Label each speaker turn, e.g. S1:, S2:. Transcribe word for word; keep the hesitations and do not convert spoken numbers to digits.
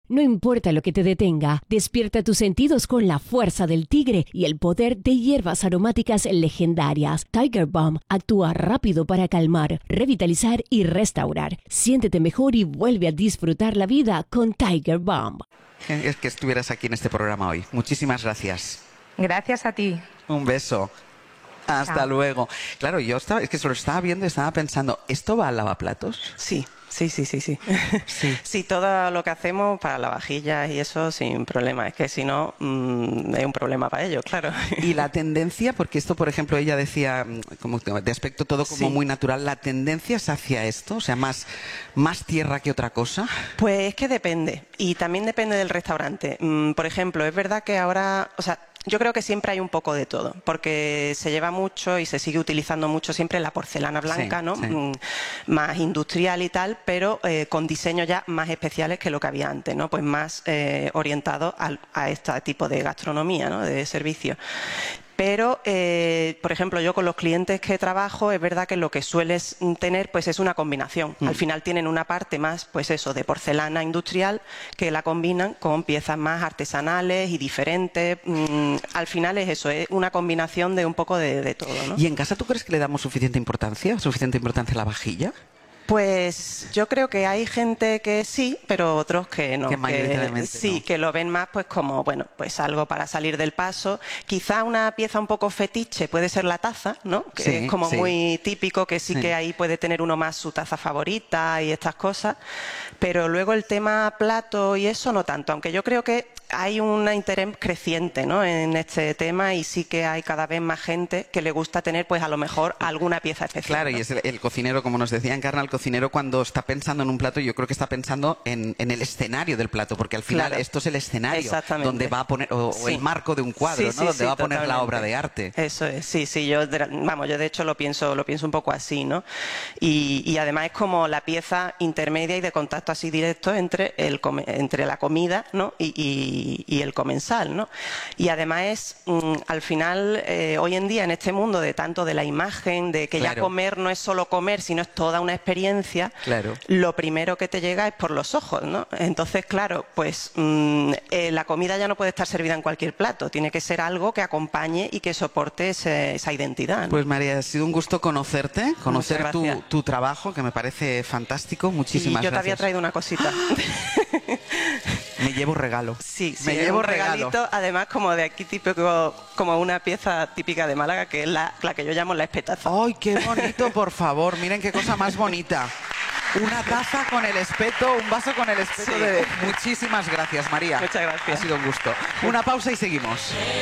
S1: No importa lo que te detenga, despierta tus sentidos con la fuerza del tigre y el poder de hierbas aromáticas legendarias. Tiger Balm actúa rápido para calmar, revitalizar y restaurar. Siéntete mejor y vuelve a disfrutar la vida con Tiger Balm.
S2: Es que estuvieras aquí en este programa hoy. Muchísimas gracias.
S3: Gracias a ti.
S2: Un beso. Hasta
S3: Chao.
S2: luego. Claro, yo estaba, es que se lo estaba viendo y estaba pensando, ¿esto va al lavaplatos?
S4: Sí, sí, sí, sí, sí.
S2: Sí.
S4: Sí, todo lo que hacemos para lavavajillas y eso sin problema. Es que si no, mmm, hay un problema para ellos, claro.
S2: Y la tendencia, porque esto, por ejemplo, ella decía, como de aspecto todo como
S4: Sí.
S2: muy natural, ¿la tendencia es hacia esto? O sea, más, más tierra que otra cosa.
S4: Pues es que depende. Y también depende del restaurante. Mm, por ejemplo, es verdad que ahora, o sea, yo creo que siempre hay un poco de todo, porque se lleva mucho y se sigue utilizando mucho siempre la porcelana blanca,
S2: Sí,
S4: ¿no?
S2: sí.
S4: Mm, más industrial y tal, pero eh, con diseños ya más especiales que lo que había antes, ¿no? Pues más eh, orientados al- a este tipo de gastronomía, ¿no? De servicio. Pero, eh, por ejemplo, yo con los clientes que trabajo, es verdad que lo que sueles tener pues es una combinación.
S2: Mm.
S4: Al final tienen una parte más, pues eso, de porcelana industrial, que la combinan con piezas más artesanales y diferentes. Mm, al final es eso, es una combinación de un poco de, de todo, ¿no?
S2: ¿Y en casa tú crees que le damos suficiente importancia? ¿Suficiente importancia a la vajilla?
S4: Pues yo creo que hay gente que sí, pero otros que no.
S2: Que mayoritariamente
S4: sí,
S2: no.
S4: que lo ven más pues como, bueno, pues algo para salir del paso. Quizá una pieza un poco fetiche puede ser la taza, ¿no? Que
S2: Sí,
S4: es como
S2: sí.
S4: muy típico, que sí,
S2: Sí.
S4: que ahí puede tener uno más su taza favorita y estas cosas. Pero luego el tema plato y eso no tanto, aunque yo creo que hay un interés creciente, ¿no? En este tema y sí que hay cada vez más gente que le gusta tener pues a lo mejor alguna pieza especial.
S2: Claro,
S4: ¿no?
S2: y es el, el cocinero, como nos decía Encarna, el cocinero cuando está pensando en un plato, yo creo que está pensando en, en el escenario del plato, porque al final
S4: Claro.
S2: esto es el escenario
S4: Exactamente.
S2: donde va a poner, o, o
S4: Sí.
S2: el marco de un cuadro,
S4: Sí,
S2: ¿no?
S4: sí,
S2: Donde
S4: sí,
S2: va a poner la
S4: totalmente.
S2: obra de arte.
S4: Eso es, sí, sí, yo, de- vamos, yo de hecho lo pienso, lo pienso un poco así, ¿no? Y, y además es como la pieza intermedia y de contacto así directo entre, el, come- entre la comida, ¿no? Y, y- y el comensal, ¿no? Y además es, mm, al final, eh, hoy en día en este mundo de tanto de la imagen, de que ya
S2: Claro.
S4: comer no es solo comer, sino es toda una experiencia,
S2: Claro.
S4: lo primero que te llega es por los ojos, ¿no? Entonces, claro, pues mm, eh, la comida ya no puede estar servida en cualquier plato, tiene que ser algo que acompañe y que soporte ese- esa identidad, ¿no?
S2: Pues María, ha sido un gusto conocerte, conocer
S4: Muchas
S2: tu,
S4: gracias.
S2: tu trabajo, que me parece fantástico.
S4: Y
S2: Muchísimas
S4: yo te había
S2: gracias.
S4: traído una cosita.
S2: Me llevo regalo.
S4: Sí, sí,
S2: me
S4: es
S2: llevo
S4: un
S2: regalo.
S4: regalito, además como de aquí típico, como una pieza típica de Málaga, que es la, la que yo llamo la espetaza.
S2: ¡Ay, qué bonito, por favor! Miren qué cosa más bonita. Una taza con el espeto, un vaso con el espeto
S4: Sí.
S2: de... Muchísimas gracias, María.
S4: Muchas gracias.
S2: Ha sido un gusto. Una pausa y seguimos.